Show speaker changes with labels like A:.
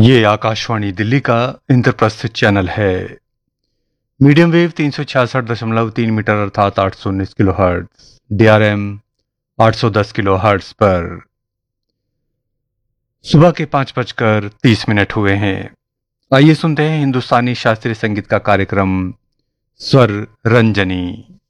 A: ये आकाशवाणी दिल्ली का इंद्रप्रस्थ चैनल है। मीडियम वेव 366.3 मीटर अर्थात 819 kilo hertz, DRM 810 kilo hertz पर सुबह के 5:30 हुए हैं। आइए सुनते हैं हिंदुस्तानी शास्त्रीय संगीत का कार्यक्रम स्वर रंजनी।